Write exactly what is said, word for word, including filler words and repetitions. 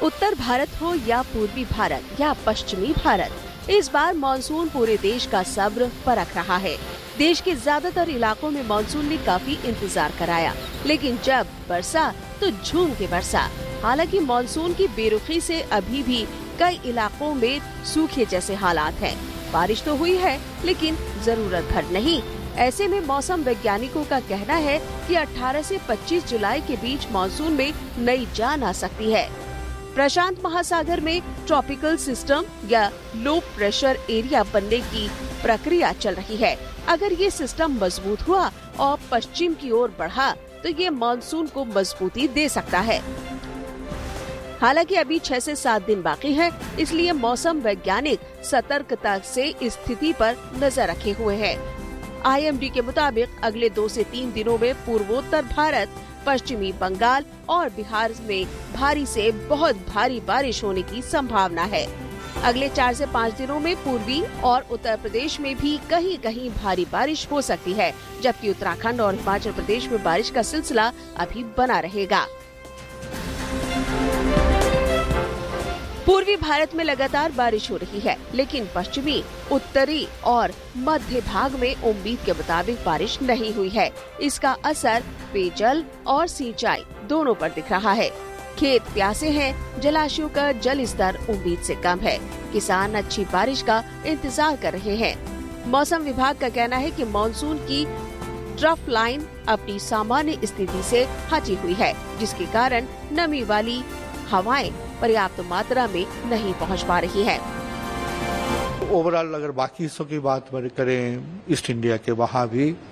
उत्तर भारत हो या पूर्वी भारत या पश्चिमी भारत, इस बार मानसून पूरे देश का सब्र परख रहा है। देश के ज्यादातर इलाकों में मानसून ने काफी इंतजार कराया, लेकिन जब बरसा तो झूम के बरसा। हालांकि मानसून की बेरुखी से अभी भी कई इलाकों में सूखे जैसे हालात हैं। बारिश तो हुई है, लेकिन जरूरत भर नहीं। ऐसे में मौसम वैज्ञानिकों का कहना है कि अठारह से पच्चीस जुलाई के बीच मानसून में नई जान आ सकती है। प्रशांत महासागर में ट्रॉपिकल सिस्टम या लो प्रेशर एरिया बनने की प्रक्रिया चल रही है। अगर ये सिस्टम मजबूत हुआ और पश्चिम की ओर बढ़ा तो ये मानसून को मजबूती दे सकता है। हालांकि अभी छह से सात दिन बाकी है, इसलिए मौसम वैज्ञानिक सतर्कता से स्थिति पर नजर रखे हुए हैं। आई एम डी के मुताबिक अगले दो से तीन दिनों में पूर्वोत्तर भारत, पश्चिमी बंगाल और बिहार में भारी से बहुत भारी बारिश होने की संभावना है। अगले चार से पाँच दिनों में पूर्वी और उत्तर प्रदेश में भी कहीं कहीं भारी बारिश हो सकती है, जबकि उत्तराखंड और हिमाचल प्रदेश में बारिश का सिलसिला अभी बना रहेगा। पूर्वी भारत में लगातार बारिश हो रही है, लेकिन पश्चिमी, उत्तरी और मध्य भाग में उम्मीद के मुताबिक बारिश नहीं हुई है। इसका असर पेयजल और सिंचाई दोनों पर दिख रहा है। खेत प्यासे हैं, जलाशयों का जल स्तर उम्मीद से कम है। किसान अच्छी बारिश का इंतजार कर रहे हैं। मौसम विभाग का कहना है कि मानसून की ट्रफ लाइन अपनी सामान्य स्थिति से हटी हुई है, जिसके कारण नमी वाली हवाएं पर्याप्त मात्रा में नहीं पहुंच पा रही है। ओवरऑल अगर बाकी हिस्सों की बात करें ईस्ट इंडिया के, वहाँ भी